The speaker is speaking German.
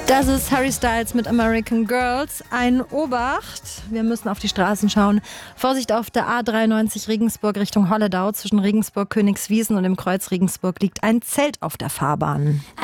Das ist Harry Styles mit American Girls. Ein Obacht, wir müssen auf die Straßen schauen. Vorsicht auf der A93 Regensburg Richtung Holledau. Zwischen Regensburg, Königswiesen und dem Kreuz Regensburg liegt ein Zelt auf der Fahrbahn.